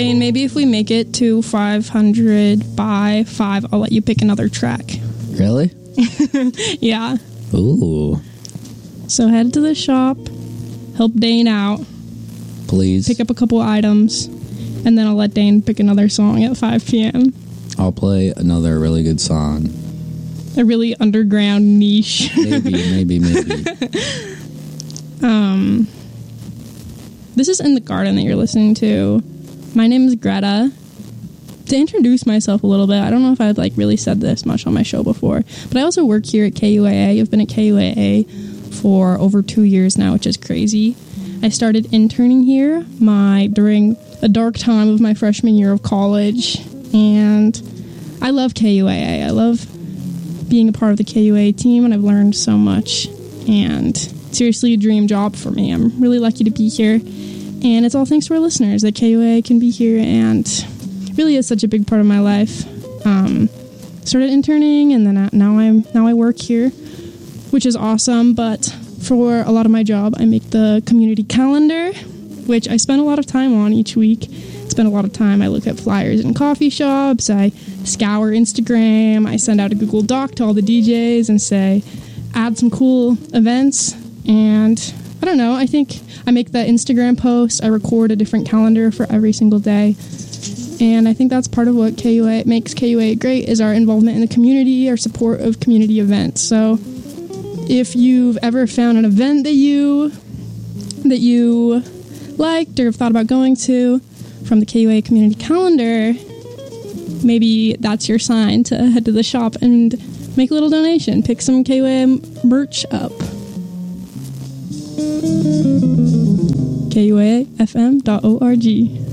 Dane, maybe if we make it to 500 by 5, I'll let you pick another track. Really? Yeah. Ooh. So head to the shop, help Dane out. Please. Pick up a couple items, and then I'll let Dane pick another song at 5 p.m. I'll play another really good song. A really underground niche. Maybe. This is In the Garden that you're listening to. My name is Greta. To introduce myself a little bit, I don't know if I've really said this much on my show before, but I also work here at KUAA. I've been at KUAA for over 2 years now, which is crazy. I started interning here during a dark time of my freshman year of college, and I love KUAA. I love being a part of the KUAA team, and I've learned so much, and seriously a dream job for me. I'm really lucky to be here, and it's all thanks to our listeners that KUAA can be here, and really is such a big part of my life. Started interning, and then now I work here, which is awesome. But for a lot of my job, I make the community calendar, which I spend a lot of time on each week. Spend a lot of time. I look at flyers in coffee shops. I scour Instagram. I send out a Google Doc to all the DJs and say, add some cool events. And I don't know. I think I make that Instagram post. I record a different calendar for every single day. And I think that's part of what makes KUAA great, is our involvement in the community, our support of community events. So if you've ever found an event that you liked or have thought about going to from the KUAA community calendar, maybe that's your sign to head to the shop and make a little donation. Pick some KUAA merch up. KUAAFM.org.